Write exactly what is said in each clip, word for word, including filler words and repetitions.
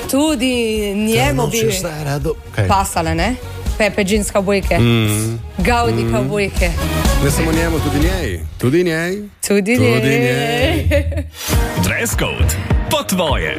Tudi njemu bi pasale, ne? Pepe Jeans kavbojke, mm. Gaudi mm. kavbojke. Ne samo njemu, tudi njej. Tudi njej. Tudi, tudi njej. njej. Dress code po tvoje.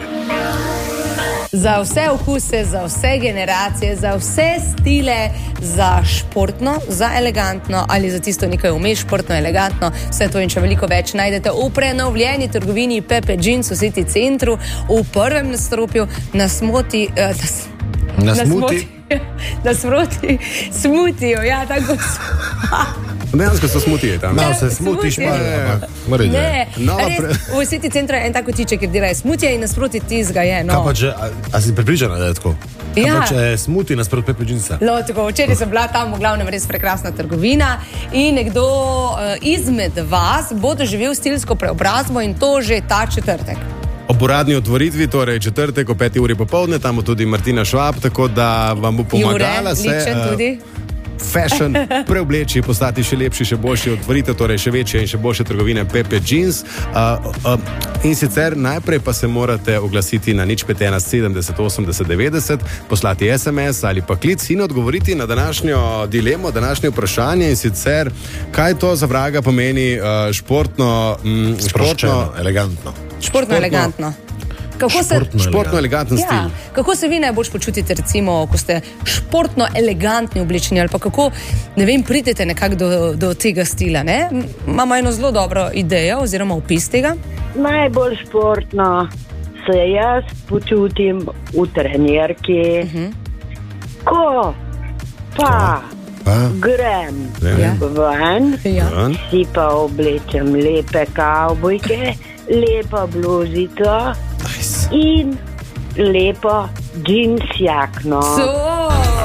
Za vse okuse, za vse generacije, za vse stile, za športno, za elegantno ali za tisto nekaj vmes, športno, elegantno, vse to in še veliko več najdete v prenovljeni trgovini Pepe Jeans v City centru, v prvem nadstropju na smoti... Eh, na, na smuti? Na smoti, smutijo, ja, tako so... Dejansko so smutije tam. No, se smutiš pa. Ne, res, v City centru je en tako tiček, kjer delajo smutije in nasproti tizga je, no. Kaj pa če, a, a si pripričana, da je tako? Kaj Ja. pa če smuti nasproti Pepe Jeansa? No, tako, včeraj sem bila tam, v glavnem res prekrasna trgovina in nekdo uh, izmed vas bo doživel stilsko preobrazbo in to že ta četrtek. Ob uradni otvoritvi, torej četrtek o peti uri popoldne, tam bo tudi Martina Švab, tako da vam bo pomagala Jure, se... Ličen Uh, tudi. Fashion, preobleči, postati še lepši, še boljši, otvorite torej še večje in še boljše trgovine Pepe Jeans. Uh, uh, in sicer najprej pa se morate oglasiti na nič pet ena sedemdeset osemdeset devetdeset, poslati es em es ali pa klic in odgovoriti na današnjo dilemo, današnje vprašanje in sicer, kaj to za vraga pomeni uh, športno, mm, Sproščeno, elegantno. Športno, Športno. elegantno. Kako se, Športno športno eleganten ja, stil. kako se vi najbolj počutite, recimo, ko ste športno elegantni oblečeni ali pa kako, ne vem, pridete nekako do, do tega stila, ne? Imamo eno zelo dobro idejo oziroma opis tega. Najbolj športno se jaz počutim v trenirki, uh-huh. ko pa, pa? grem Ja. ven, Ja. si pa oblečem lepe kavbojke, lepo bluzico Nice. in lepo džins jakno. To,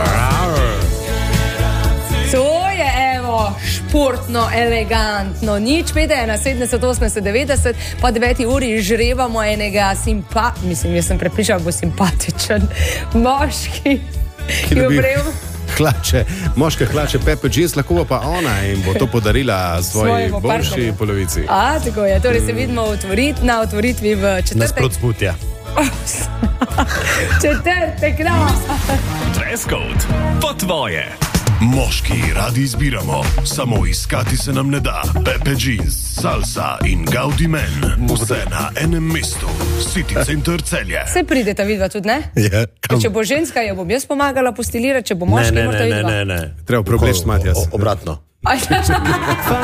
to je, evo, športno, elegantno. Nič pet ena sedemdeset osemdeset devetdeset, po deveti uri žrebamo enega simpa... Mislim, jaz sem prepričal, bo simpatičen moški. Ki dobi obrel hlače, moške hlače Pepe Jeans, lahko bo pa ona in bo to podarila svoji Svojemu boljši partnerju. polovici. A, tako je. Torej se vidimo otvorit, na otvoritvi v četrtek. Nasprot smutja. Četrtek, no. Dress code po tvoje. Moški radi izbiramo, samo iskati se nam ne da. Pepe Jeans, Salsa in Gaudi Men, vse na enem mestu. City Center Celje. Se prideta vidva tudi, ne? Je. Če bo ženska, jo bom jaz pomagala postilirati, če bo moški, Ne, ne, morate ne, ne, vidva. ne, ne. Treba preobleči, Matjas. O- Obratno. Aj,